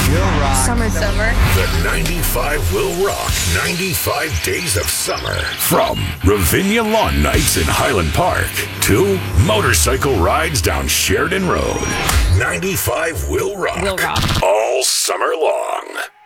Will rock. Summer. The 95 will rock 95 days of summer. From Ravinia Lawn Nights in Highland Park to motorcycle rides down Sheridan Road. 95 will rock. Will rock. All summer long.